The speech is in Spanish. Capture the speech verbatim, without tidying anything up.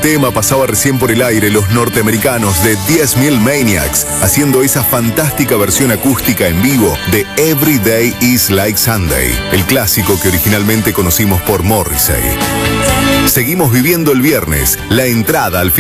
tema pasaba recién por el aire los norteamericanos de diez mil Maniacs, haciendo esa fantástica versión acústica en vivo de Every Day is Like Sunday, el clásico que originalmente conocimos por Morrissey. Seguimos viviendo el viernes, la entrada al